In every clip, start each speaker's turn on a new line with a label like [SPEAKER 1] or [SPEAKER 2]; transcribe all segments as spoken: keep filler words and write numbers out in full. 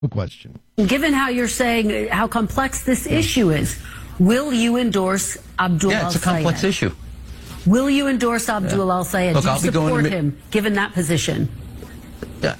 [SPEAKER 1] question.
[SPEAKER 2] Given how you're saying how complex this issue is, will you endorse Abdul
[SPEAKER 3] Yeah, it's a complex issue.
[SPEAKER 2] Will you endorse Abdul yeah. al-Sayed?
[SPEAKER 3] Look,
[SPEAKER 2] Do you
[SPEAKER 3] I'll be
[SPEAKER 2] support
[SPEAKER 3] going to
[SPEAKER 2] him, given that position?
[SPEAKER 3] Yeah.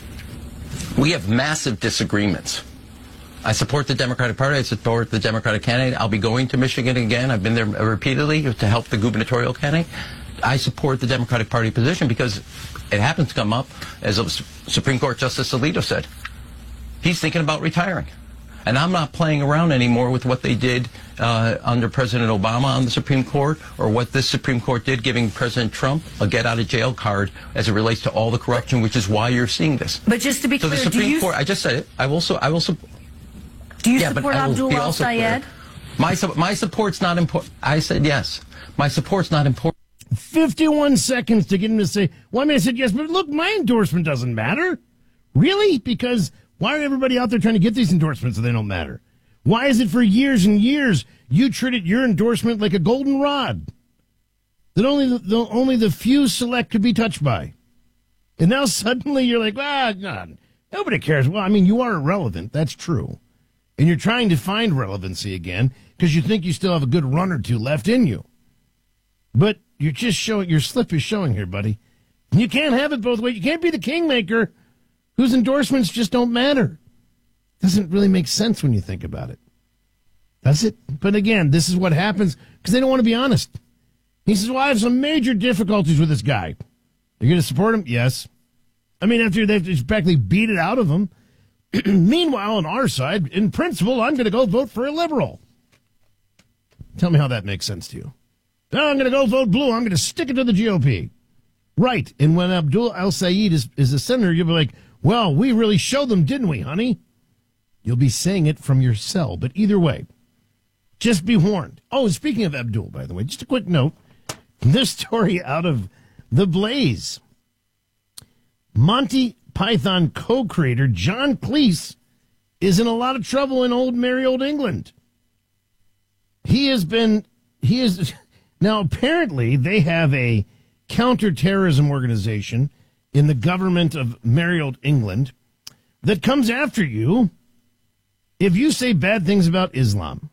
[SPEAKER 3] We have massive disagreements. I support the Democratic Party. I support the Democratic candidate. I'll be going to Michigan again. I've been there repeatedly to help the gubernatorial candidate. I support the Democratic Party position because it happens to come up, as Supreme Court Justice Alito said. He's thinking about retiring. And I'm not playing around anymore with what they did uh, under President Obama on the Supreme Court, or what this Supreme Court did giving President Trump a get-out-of-jail card as it relates to all the corruption, which is why you're seeing this.
[SPEAKER 2] But just to be
[SPEAKER 3] so
[SPEAKER 2] clear,
[SPEAKER 3] the Supreme
[SPEAKER 2] do you
[SPEAKER 3] Court, I just said it. I will. So I will support.
[SPEAKER 2] Do you
[SPEAKER 3] yeah,
[SPEAKER 2] support Abdul al-Sayed?
[SPEAKER 3] My my support's not important. I said yes. My support's not important.
[SPEAKER 1] fifty-one seconds to get him to say. Well, I mean, I said yes, but look, my endorsement doesn't matter. Really? Because why are everybody out there trying to get these endorsements if they don't matter? Why is it for years and years you treated your endorsement like a golden rod that only the, the only the few select could be touched by? And now suddenly you're like, ah, no, nobody cares. Well, I mean, you are irrelevant. That's true. And you're trying to find relevancy again because you think you still have a good run or two left in you. But you're just showing, your slip is showing here, buddy. You can't have it both ways. You can't be the kingmaker whose endorsements just don't matter. Doesn't really make sense when you think about it. Does it? But again, this is what happens because they don't want to be honest. He says, well, I have some major difficulties with this guy. You're going to support him? Yes. I mean, after they've just practically beat it out of him. Meanwhile, on our side, in principle, I'm going to go vote for a liberal. Tell me how that makes sense to you. No, I'm going to go vote blue. I'm going to stick it to the G O P. Right. And when Abdul al-Sayed is, is a senator, you'll be like, well, we really showed them, didn't we, honey? You'll be saying it from your cell. But either way, just be warned. Oh, speaking of Abdul, by the way, just a quick note. This story out of The Blaze. Monty Python co-creator John Cleese is in a lot of trouble in old merry old England. He has been, he is, now apparently they have a counterterrorism organization in the government of merry old England that comes after you if you say bad things about Islam.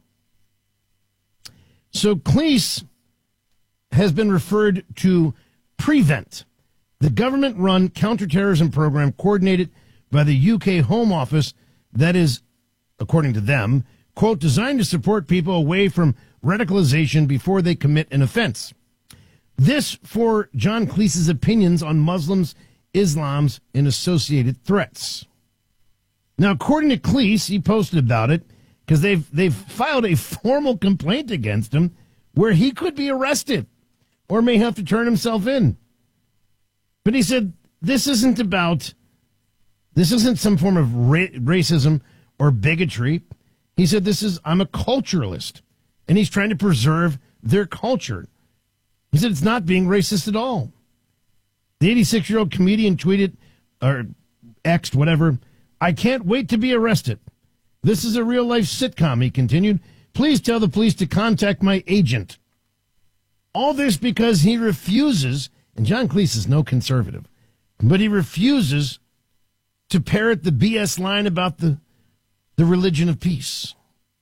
[SPEAKER 1] So Cleese has been referred to Prevent, the government-run counterterrorism program coordinated by the U K Home Office that is, according to them, quote, designed to support people away from radicalization before they commit an offense. This for John Cleese's opinions on Muslims, Islam's, and associated threats. Now, according to Cleese, he posted about it because they've they've filed a formal complaint against him where he could be arrested or may have to turn himself in. But he said, this isn't about, this isn't some form of ra- racism or bigotry. He said, this is, I'm a culturalist, and he's trying to preserve their culture. He said, it's not being racist at all. The eighty-six-year-old comedian tweeted, or X'd, whatever, I can't wait to be arrested. This is a real-life sitcom, he continued. Please tell the police to contact my agent. All this because he refuses, and John Cleese is no conservative, but he refuses to parrot the B S line about the, the religion of peace.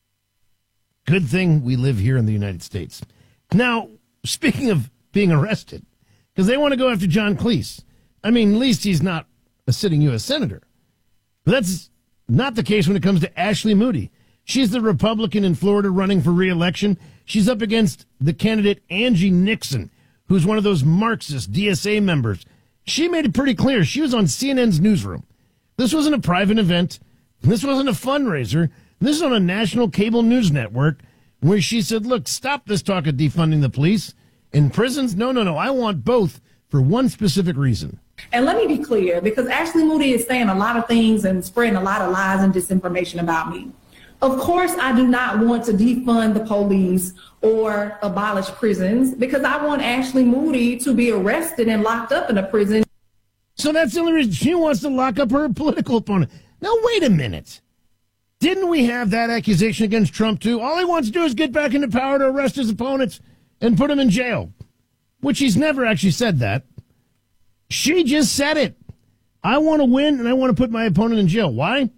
[SPEAKER 1] Good thing we live here in the United States. Now, speaking of being arrested, because they want to go after John Cleese. I mean, at least he's not a sitting U S senator. But that's not the case when it comes to Ashley Moody. She's the Republican in Florida running for re-election. She's up against the candidate Angie Nixon, who's one of those Marxist D S A members. She made it pretty clear. She was on C N N's newsroom. This wasn't a private event. This wasn't a fundraiser. This is on a national cable news network where she said, look, stop this talk of defunding the police. In prisons? No, no, no. I want both for one specific reason.
[SPEAKER 4] And let me be clear, because Ashley Moody is saying a lot of things and spreading a lot of lies and disinformation about me. Of course, I do not want to defund the police or abolish prisons because I want Ashley Moody to be arrested and locked up in a prison.
[SPEAKER 1] So that's the only reason she wants to lock up her political opponent. Now, wait a minute. Didn't we have that accusation against Trump, too? All he wants to do is get back into power to arrest his opponents and put him in jail, which he's never actually said that. She just said it. I want to win, and I want to put my opponent in jail. Why?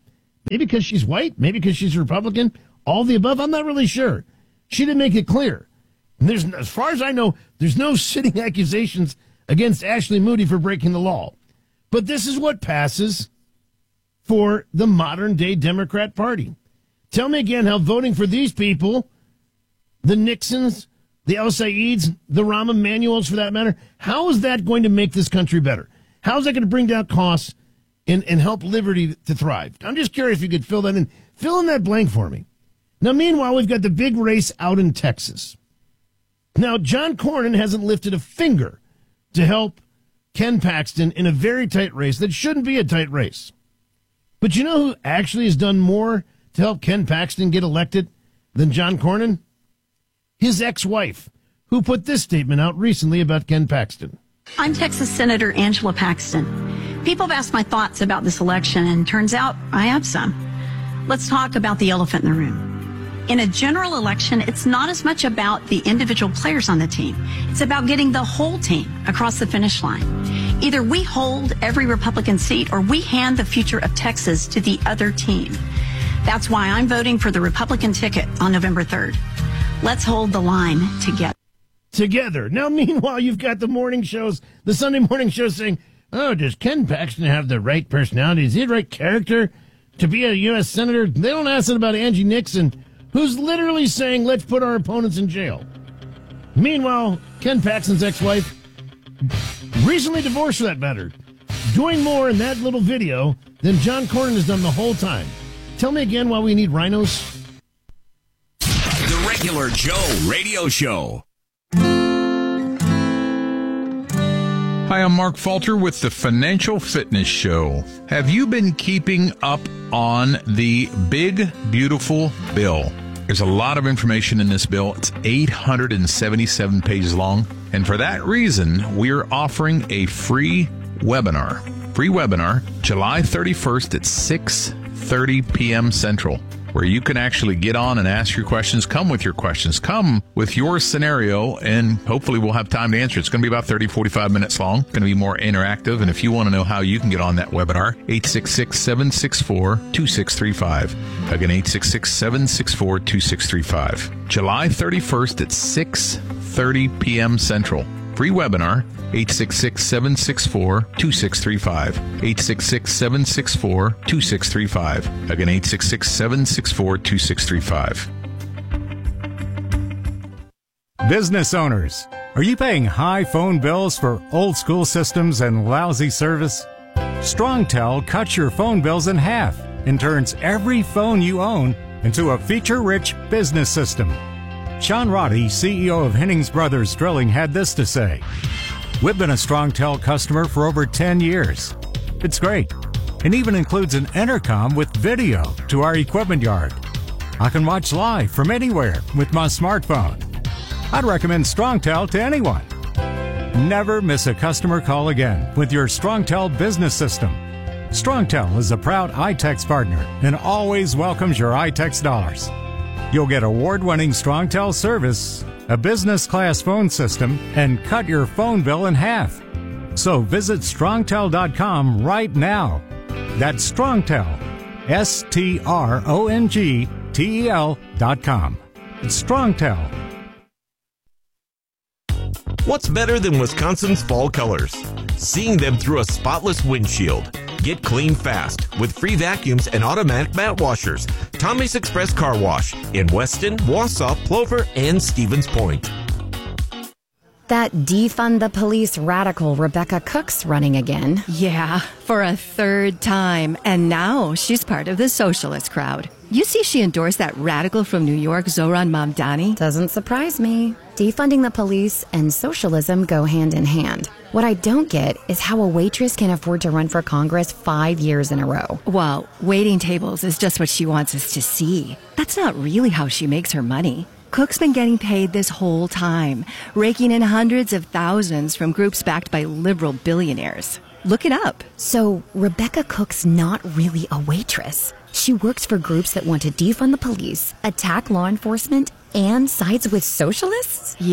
[SPEAKER 1] Maybe because she's white, maybe because she's Republican, all the above. I'm not really sure. She didn't make it clear. And there's, as far as I know, there's no sitting accusations against Ashley Moody for breaking the law. But this is what passes for the modern-day Democrat Party. Tell me again how voting for these people, the Nixons, the El Saids, the Rahm Emanuels for that matter, how is that going to make this country better? How is that going to bring down costs and, and help liberty to thrive? I'm just curious if you could fill that in. Fill in that blank for me. Now, meanwhile, we've got the big race out in Texas. Now, John Cornyn hasn't lifted a finger to help Ken Paxton in a very tight race that shouldn't be a tight race. But you know who actually has done more to help Ken Paxton get elected than John Cornyn? His ex-wife, who put this statement out recently about Ken Paxton.
[SPEAKER 5] I'm Texas Senator Angela Paxton. People have asked my thoughts about this election, and turns out I have some. Let's talk about the elephant in the room. In a general election, it's not as much about the individual players on the team. It's about getting the whole team across the finish line. Either we hold every Republican seat or we hand the future of Texas to the other team. That's why I'm voting for the Republican ticket on November third. Let's hold the line together.
[SPEAKER 1] Together. Now, meanwhile, you've got the morning shows, the Sunday morning shows saying, oh, does Ken Paxton have the right personality? Is he the right character to be a U S Senator? They don't ask it about Angie Nixon, who's literally saying, let's put our opponents in jail. Meanwhile, Ken Paxton's ex-wife, recently divorced for that matter, doing more in that little video than John Cornyn has done the whole time. Tell me again why we need rhinos.
[SPEAKER 6] The Regular Joe Radio Show.
[SPEAKER 7] Hi, I'm Mark Falter with the Financial Fitness Show. Have you been keeping up on the big, beautiful bill? There's a lot of information in this bill. It's eight hundred seventy-seven pages long. And for that reason, we're offering a free webinar. Free webinar, July thirty-first at six thirty p.m. Central, where you can actually get on and ask your questions. Come with your questions. Come with your scenario, and hopefully we'll have time to answer. It's going to be about thirty, forty-five minutes long. It's going to be more interactive. And if you want to know how you can get on that webinar, eight six six, seven six four, two six three five. Again, eight six six, seven six four, two six three five. July thirty-first at six thirty p.m. Central. Free webinar, eight six six, seven six four, two six three five. eight six six, seven six four, two six three five. Again, eight six six, seven six four, two six three five.
[SPEAKER 8] Business owners, are you paying high phone bills for old school systems and lousy service? StrongTel cuts your phone bills in half and turns every phone you own into a feature-rich business system. Sean Roddy, C E O of Hennings Brothers Drilling, had this to say. We've been a StrongTel customer for over ten years. It's great. It even includes an intercom with video to our equipment yard. I can watch live from anywhere with my smartphone. I'd recommend StrongTel to anyone. Never miss a customer call again with your StrongTel business system. StrongTel is a proud iTex partner and always welcomes your iTex dollars. You'll get award-winning StrongTel service, a business-class phone system, and cut your phone bill in half. So visit strongtel dot com right now. That's StrongTel, S T R O N G T E L dot com. It's StrongTel.
[SPEAKER 9] What's better than Wisconsin's fall colors? Seeing them through a spotless windshield. Get clean fast with free vacuums and automatic mat washers. Tommy's Express Car Wash in Weston, Wausau, Plover, and Stevens Point.
[SPEAKER 10] That defund the police radical Rebecca Cook's running again.
[SPEAKER 11] Yeah, for a third time. And now she's part of the socialist crowd. You see she endorsed that radical from New York, Zohran Mamdani?
[SPEAKER 10] Doesn't surprise me. Defunding the police and socialism go hand in hand. What I don't get is how a waitress can afford to run for Congress five years in a row.
[SPEAKER 11] Well, waiting tables is just what she wants us to see. That's not really how she makes her money. Cook's been getting paid this whole time, raking in hundreds of thousands from groups backed by liberal billionaires. Look it up.
[SPEAKER 10] So Rebecca Cook's not really a waitress. She works for groups that want to defund the police, attack law enforcement, and sides with socialists?
[SPEAKER 11] Yep.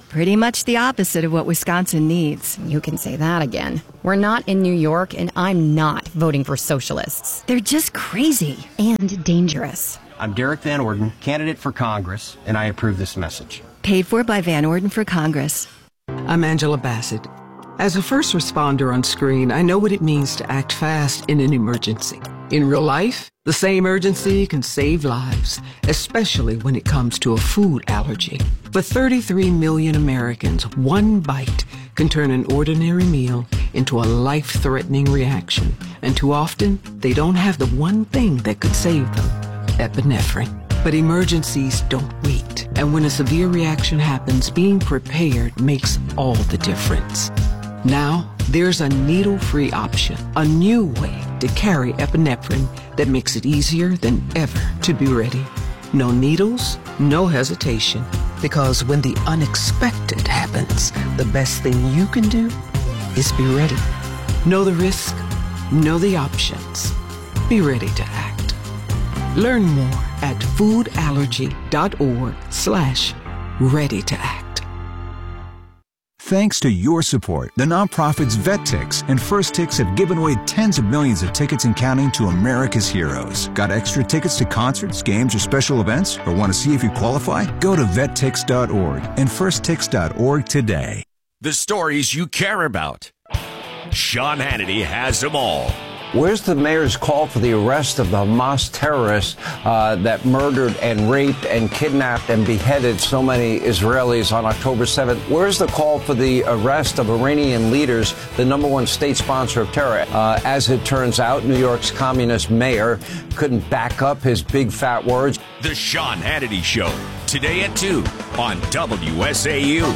[SPEAKER 11] Pretty much the opposite of what Wisconsin needs.
[SPEAKER 10] You can say that again. We're not in New York, and I'm not voting for socialists.
[SPEAKER 11] They're just crazy.
[SPEAKER 10] And dangerous.
[SPEAKER 12] I'm Derek Van Orden, candidate for Congress, and I approve this message.
[SPEAKER 11] Paid for by Van Orden for Congress.
[SPEAKER 13] I'm Angela Bassett. As a first responder on screen, I know what it means to act fast in an emergency. In real life, the same urgency can save lives, especially when it comes to a food allergy. For thirty-three million Americans, one bite can turn an ordinary meal into a life-threatening reaction. And too often, they don't have the one thing that could save them, epinephrine. But emergencies don't wait. And when a severe reaction happens, being prepared makes all the difference. Now, there's a needle-free option, a new way to carry epinephrine that makes it easier than ever to be ready. No needles, no hesitation, because when the unexpected happens, the best thing you can do is be ready. Know the risk, know the options. Be ready to act. Learn more at foodallergy.org slash ready to act.
[SPEAKER 14] Thanks to your support, the nonprofits VetTix and First Tix have given away tens of millions of tickets and counting to America's heroes. Got extra tickets to concerts, games, or special events? Or want to see if you qualify? Go to vet tix dot org and first tix dot org today.
[SPEAKER 6] The stories you care about. Sean Hannity has them all.
[SPEAKER 15] Where's the mayor's call for the arrest of the Hamas terrorists uh, that murdered and raped and kidnapped and beheaded so many Israelis on October seventh? Where's the call for the arrest of Iranian leaders, the number one state sponsor of terror? Uh, as it turns out, New York's communist mayor couldn't back up his big fat words.
[SPEAKER 6] The Sean Hannity Show, today at two on W S A U.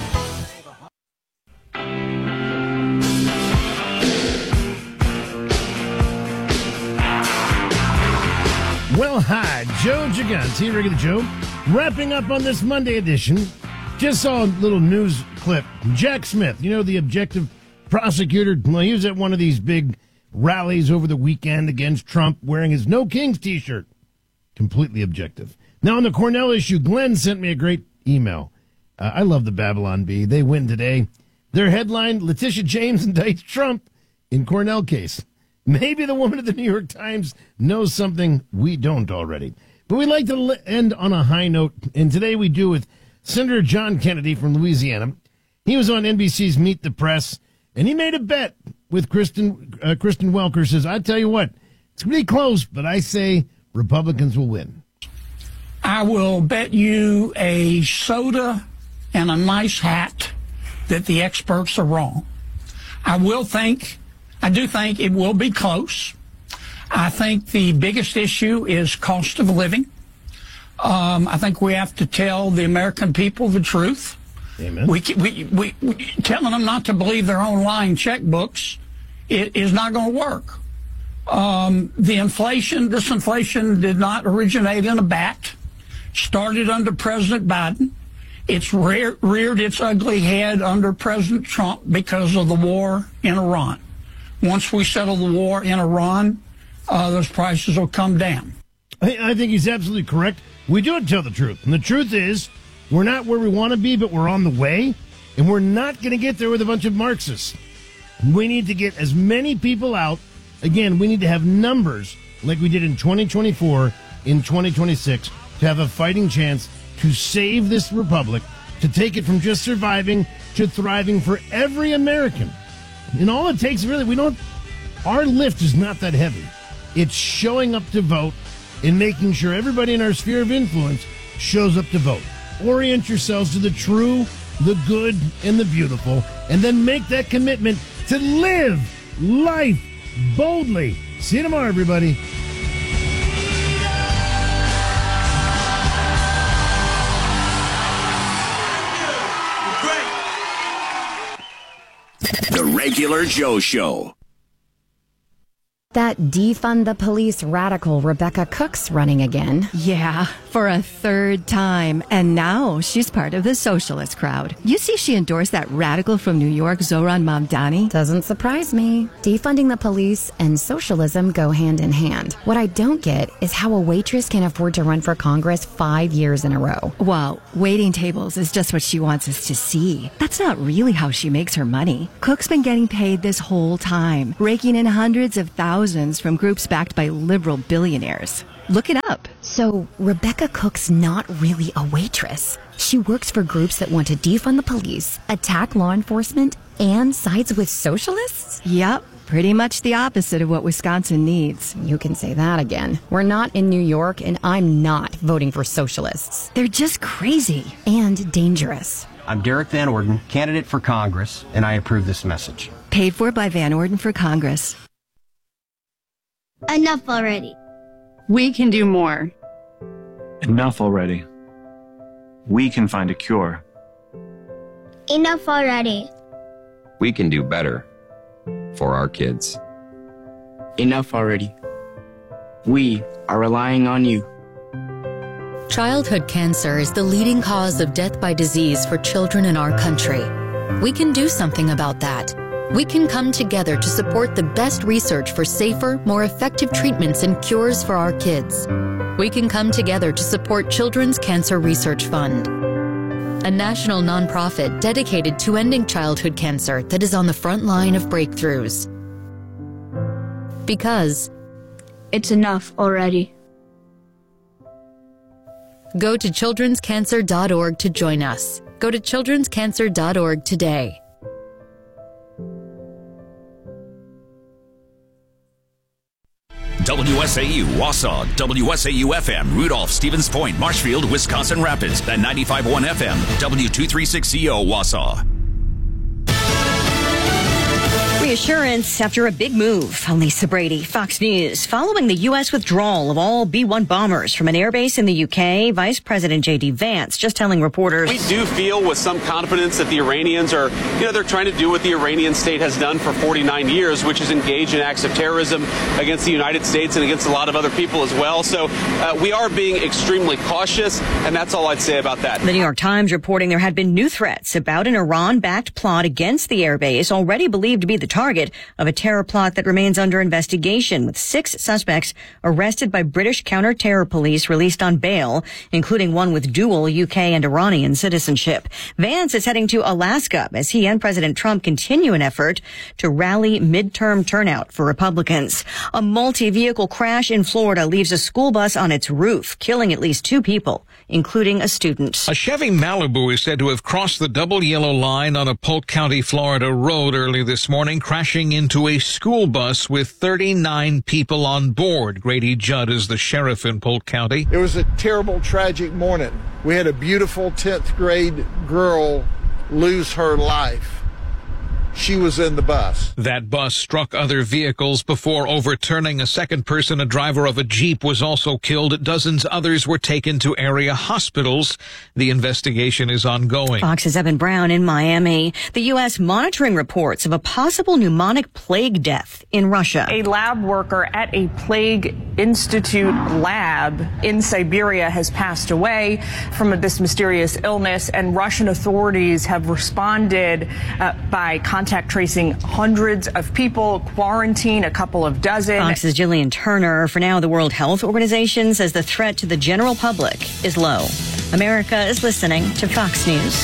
[SPEAKER 1] Well, hi, Joe Gigante, regular Joe, wrapping up on this Monday edition. Just saw a little news clip. Jack Smith, you know, the objective prosecutor, well, he was at one of these big rallies over the weekend against Trump wearing his No Kings t-shirt. Completely objective. Now, on the Cornell issue, Glenn sent me a great email. Uh, I love the Babylon Bee. They win today. Their headline, Letitia James indicts Trump in Cornell case. Maybe the woman at the New York Times knows something we don't already. But we'd like to end on a high note, and today we do with Senator John Kennedy from Louisiana. He was on N B C's Meet the Press, and he made a bet with Kristen, uh, Kristen Welker. Says, I tell you what, it's going to be close, but I say Republicans will win.
[SPEAKER 16] I will bet you a soda and a nice hat that the experts are wrong. I will think... I do think it will be close. I think the biggest issue is cost of living. Um, I think we have to tell the American people the truth.
[SPEAKER 1] Amen.
[SPEAKER 16] We, we, we, we telling them not to believe their own lying checkbooks it is not going to work. Um, the inflation, this inflation did not originate in a bat. Started under President Biden. It's rear, reared its ugly head under President Trump because of the war in Iran. Once we settle the war in Iran, uh, those prices will come down.
[SPEAKER 1] I, I think he's absolutely correct. We do have to tell the truth. And the truth is, we're not where we want to be, but we're on the way. And we're not going to get there with a bunch of Marxists. We need to get as many people out. Again, we need to have numbers like we did in twenty twenty-four, in twenty twenty-six, to have a fighting chance to save this republic, to take it from just surviving to thriving for every American. And all it takes, really, we don't, our lift is not that heavy. It's showing up to vote and making sure everybody in our sphere of influence shows up to vote. Orient yourselves to the true, the good, and the beautiful, and then make that commitment to live life boldly. See you tomorrow, everybody.
[SPEAKER 6] The Regular Joe Show.
[SPEAKER 10] That defund the police radical Rebecca Cook's running again.
[SPEAKER 11] Yeah, for a third time. And now she's part of the socialist crowd. You see she endorsed that radical from New York, Zoran Mamdani?
[SPEAKER 10] Doesn't surprise me. Defunding the police and socialism go hand in hand. What I don't get is how a waitress can afford to run for Congress five years in a row.
[SPEAKER 11] Well, waiting tables is just what she wants us to see. That's not really how she makes her money. Cook's been getting paid this whole time, raking in hundreds of thousands from groups backed by liberal billionaires. Look it up.
[SPEAKER 10] So Rebecca Cook's not really a waitress. She works for groups that want to defund the police, attack law enforcement, and sides with socialists?
[SPEAKER 11] Yep. Pretty much the opposite of what Wisconsin needs.
[SPEAKER 10] You can say that again. We're not in New York, and I'm not voting for socialists.
[SPEAKER 11] They're just crazy.
[SPEAKER 10] And dangerous.
[SPEAKER 12] I'm Derek Van Orden, candidate for Congress, and I approve this message.
[SPEAKER 11] Paid for by Van Orden for Congress.
[SPEAKER 17] Enough already.
[SPEAKER 18] We can do more.
[SPEAKER 19] Enough already. We can find a cure.
[SPEAKER 17] Enough already.
[SPEAKER 20] We can do better for our kids.
[SPEAKER 21] Enough already. We are relying on you.
[SPEAKER 22] Childhood cancer is the leading cause of death by disease for children in our country. We can do something about that. We can come together to support the best research for safer, more effective treatments and cures for our kids. We can come together to support Children's Cancer Research Fund, a national nonprofit dedicated to ending childhood cancer that is on the front line of breakthroughs. Because
[SPEAKER 17] it's enough already.
[SPEAKER 22] Go to children's cancer dot org to join us. Go to children's cancer dot org today.
[SPEAKER 6] W S A U Wausau, W S A U F M, Rudolph, Stevens Point, Marshfield, Wisconsin Rapids, and ninety-five point one F M, W two thirty-six C O Wausau.
[SPEAKER 23] Reassurance after a big move. I'm Lisa Brady, Fox News. Following the U S withdrawal of all B one bombers from an airbase in the U K, Vice President J D Vance just telling reporters,
[SPEAKER 24] we do feel with some confidence that the Iranians are, you know, they're trying to do what the Iranian state has done for forty-nine years, which is engage in acts of terrorism against the United States and against a lot of other people as well. So uh, we are being extremely cautious, and that's all I'd say about that.
[SPEAKER 23] The New York Times reporting there had been new threats about an Iran-backed plot against the airbase, already believed to be the target of a terror plot that remains under investigation, with six suspects arrested by British counter-terror police released on bail, including one with dual U K and Iranian citizenship. Vance is heading to Alaska as he and President Trump continue an effort to rally midterm turnout for Republicans. A multi-vehicle crash in Florida leaves a school bus on its roof, killing at least two people, including a student.
[SPEAKER 7] A Chevy Malibu is said to have crossed the double yellow line on a Polk County, Florida road early this morning, crashing into a school bus with thirty-nine people on board. Grady Judd is the sheriff in Polk County.
[SPEAKER 25] It was a terrible, tragic morning. We had a beautiful tenth grade girl lose her life. She was in the bus.
[SPEAKER 7] That bus struck other vehicles before overturning a second person. A driver of a Jeep was also killed. Dozens others were taken to area hospitals. The investigation is ongoing.
[SPEAKER 23] Fox's Evan Brown in Miami. The U S monitoring reports of a possible pneumonic plague death in Russia.
[SPEAKER 26] A lab worker at a plague institute lab in Siberia has passed away from this mysterious illness, and Russian authorities have responded uh, by contact tracing hundreds of people, quarantine a couple of dozen.
[SPEAKER 23] Fox's Jillian Turner. For now, the World Health Organization says the threat to the general public is low. America is listening to Fox News.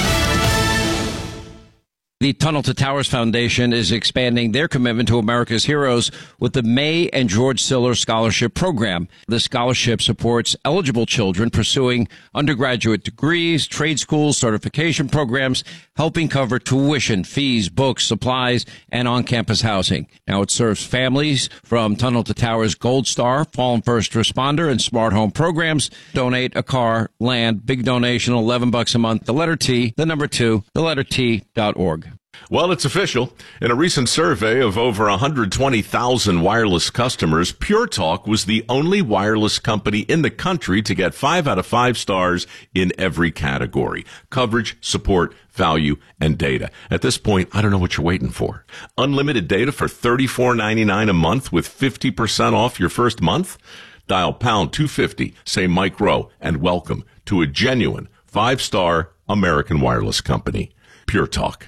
[SPEAKER 15] The Tunnel to Towers Foundation is expanding their commitment to America's heroes with the May and George Siller Scholarship Program. The scholarship supports eligible children pursuing undergraduate degrees, trade schools, certification programs, helping cover tuition, fees, books, supplies, and on-campus housing. Now it serves families from Tunnel to Towers Gold Star, Fallen First Responder, and Smart Home programs. Donate a car, land, big donation, eleven bucks a month. The letter T, the number two, the letter T dot org.
[SPEAKER 2] Well, it's official. In a recent survey of over one hundred twenty thousand wireless customers, Pure Talk was the only wireless company in the country to get five out of five stars in every category: coverage, support, value, and data. At this point, I don't know what you're waiting for. Unlimited data for thirty-four ninety-nine a month with fifty percent off your first month? Dial pound two fifty, say Mike Rowe, and welcome to a genuine five-star American wireless company. Pure Talk.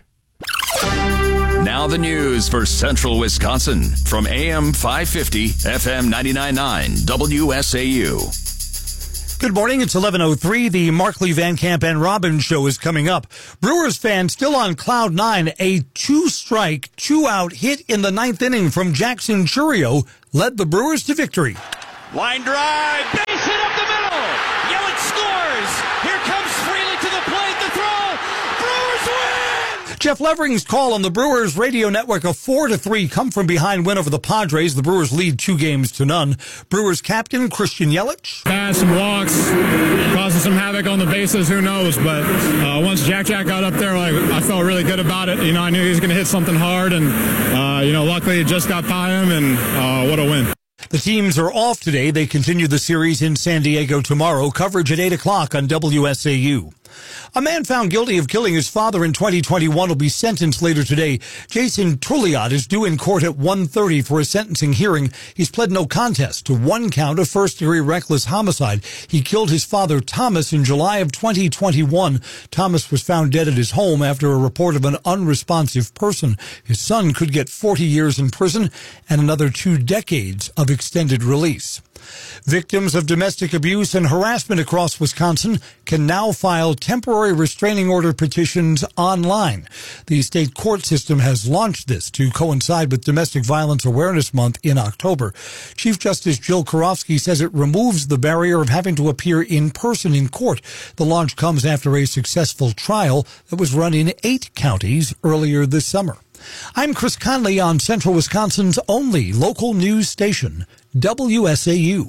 [SPEAKER 6] Now the news for Central Wisconsin from A M five fifty, F M ninety-nine point nine, W S A U.
[SPEAKER 3] Good morning. It's eleven oh three. The Markley, Van Camp, and Robbins show is coming up. Brewers fans still on cloud nine. A two-strike, two-out hit in the ninth inning from Jackson Churio led the Brewers to victory.
[SPEAKER 4] Line drive, base hit up the middle. Yelich scores. Here comes Freely to the plate. The throw. Brewers win.
[SPEAKER 3] Jeff Levering's call on the Brewers radio network, a four to three come from behind win over the Padres. The Brewers lead two games to none. Brewers captain Christian Yelich.
[SPEAKER 5] Passed some walks, causing some havoc on the bases. Who knows? But uh, once Jack Jack got up there, like, I felt really good about it. You know, I knew he was going to hit something hard, and uh, you know, luckily it just got by him, and uh, what a win.
[SPEAKER 3] The teams are off today. They continue the series in San Diego tomorrow. Coverage at eight o'clock on W S A U. A man found guilty of killing his father in twenty twenty-one will be sentenced later today. Jason Tulliot is due in court at one thirty for a sentencing hearing. He's pled no contest to one count of first-degree reckless homicide. He killed his father, Thomas, in July of twenty twenty-one. Thomas was found dead at his home after a report of an unresponsive person. His son could get forty years in prison and another two decades of extended release. Victims of domestic abuse and harassment across Wisconsin can now file temporary restraining order petitions online. The state court system has launched this to coincide with Domestic Violence Awareness Month in October. Chief Justice Jill Karofsky says it removes the barrier of having to appear in person in court. The launch comes after a successful trial that was run in eight counties earlier this summer. I'm Chris Conley on Central Wisconsin's only local news station, W S A U.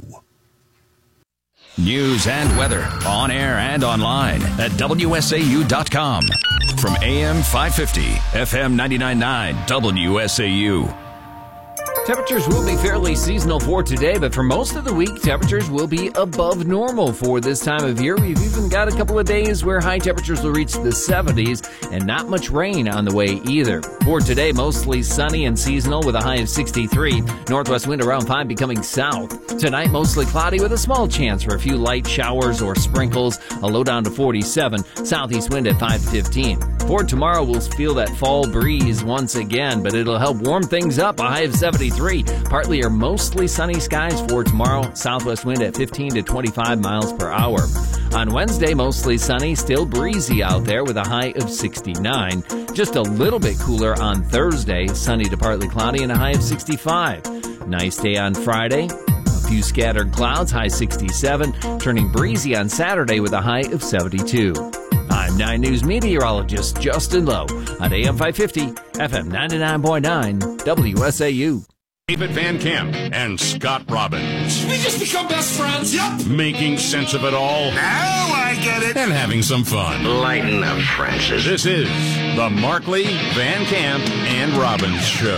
[SPEAKER 6] News and weather on air and online at W S A U dot com. From A M five fifty, F M ninety-nine point nine, W S A U.
[SPEAKER 8] Temperatures will be fairly seasonal for today, but for most of the week, temperatures will be above normal for this time of year. We've even got a couple of days where high temperatures will reach the seventies and not much rain on the way either. For today, mostly sunny and seasonal with a high of sixty-three. Northwest wind around five becoming south. Tonight, mostly cloudy with a small chance for a few light showers or sprinkles. A low down to forty-seven. Southeast wind at five to fifteen. For tomorrow, we'll feel that fall breeze once again, but it'll help warm things up. A high of seventy-three. Partly or mostly sunny skies for tomorrow. Southwest wind at fifteen to twenty-five miles per hour. On Wednesday, mostly sunny, still breezy out there with a high of sixty-nine. Just a little bit cooler on Thursday, sunny to partly cloudy and a high of sixty-five. Nice day on Friday. A few scattered clouds, high sixty-seven. Turning breezy on Saturday with a high of seventy-two. I'm nine News meteorologist Justin Lowe on A M five fifty, F M ninety-nine point nine, W S A U.
[SPEAKER 9] David Van Camp and Scott Robbins.
[SPEAKER 4] We just become best friends, yep.
[SPEAKER 9] Making sense of it all.
[SPEAKER 4] Now I get it.
[SPEAKER 9] And having some fun.
[SPEAKER 4] Lighten up, Francis.
[SPEAKER 9] This is the Markley, Van Camp, and Robbins Show.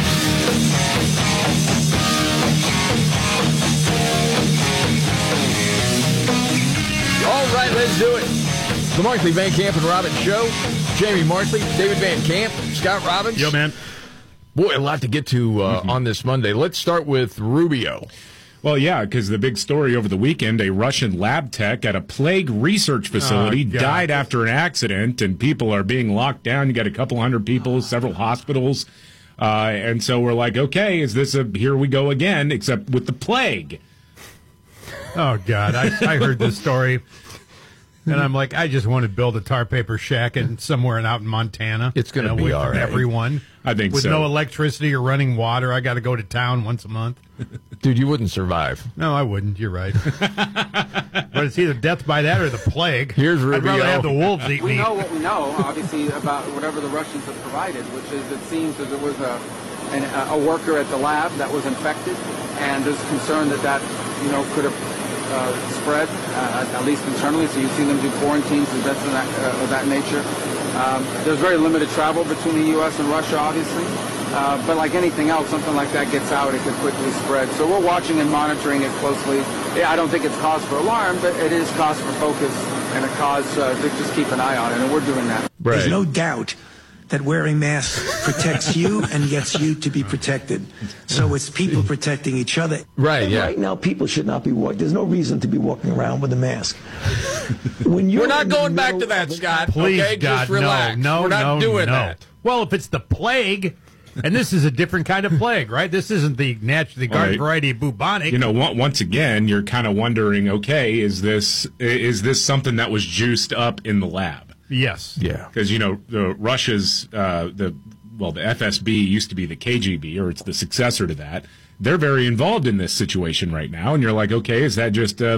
[SPEAKER 27] All right, let's do it. The Markley, Van Camp, and Robbins Show. Jamie Markley, David Van Camp, Scott Robbins.
[SPEAKER 1] Yo, man.
[SPEAKER 27] Boy, a lot to get to uh, mm-hmm. on this Monday. Let's start with Rubio.
[SPEAKER 28] Well, yeah, because the big story over the weekend, a Russian lab tech at a plague research facility oh, died after an accident, and people are being locked down. You got a couple hundred people, several hospitals. Uh, and so we're like, okay, is this a here we go again, except with the plague?
[SPEAKER 29] Oh, God. I, I heard this story. And I'm like, I just want to build a tar paper shack in somewhere out in Montana.
[SPEAKER 27] It's going to be all right.
[SPEAKER 29] Everyone.
[SPEAKER 28] I think
[SPEAKER 29] With
[SPEAKER 28] so.
[SPEAKER 29] no electricity or running water. I got to go to town once a month.
[SPEAKER 27] Dude, you wouldn't survive.
[SPEAKER 29] No, I wouldn't. You're right. But it's either death by that or the plague.
[SPEAKER 27] Here's Rubio.
[SPEAKER 29] I'd rather have the wolves eat
[SPEAKER 30] we
[SPEAKER 29] me.
[SPEAKER 30] We know what we know, obviously, about whatever the Russians have provided, which is it seems that there was a, an, a worker at the lab that was infected, and there's concern that that, you know, could have Uh, spread, uh, at least internally, so you've seen them do quarantines and events of that, uh, of that nature. Um, there's very limited travel between the U S and Russia, obviously. Uh, but like anything else, something like that gets out, it could quickly spread. So we're watching and monitoring it closely. Yeah, I don't think it's cause for alarm, but it is cause for focus and a cause uh, to just keep an eye on it, and we're doing that.
[SPEAKER 10] Right. There's no doubt that wearing masks protects you and gets you to be protected. So it's people protecting each other.
[SPEAKER 27] Right, yeah.
[SPEAKER 10] Right now, people should not be walking. There's no reason to be walking around with a mask. When you're
[SPEAKER 27] We're not
[SPEAKER 10] in
[SPEAKER 27] going
[SPEAKER 10] the
[SPEAKER 27] back
[SPEAKER 10] middle
[SPEAKER 27] to that,
[SPEAKER 10] of-
[SPEAKER 27] Scott.
[SPEAKER 29] Please,
[SPEAKER 27] okay,
[SPEAKER 29] God,
[SPEAKER 27] just relax.
[SPEAKER 29] no, no,
[SPEAKER 27] We're not
[SPEAKER 29] no,
[SPEAKER 27] doing
[SPEAKER 29] no.
[SPEAKER 27] that.
[SPEAKER 29] Well, if it's the plague, and this is a different kind of plague, right? This isn't the natural, the garden
[SPEAKER 28] Right.
[SPEAKER 29] variety bubonic.
[SPEAKER 28] You know, on- once again, you're kind of wondering, okay, is this is this something that was juiced up in the lab?
[SPEAKER 29] Yes.
[SPEAKER 28] Yeah. Because, you know, the Russia's, uh, the well, the F S B used to be the K G B, or it's the successor to that. They're very involved in this situation right now. And you're like, okay, is that just uh,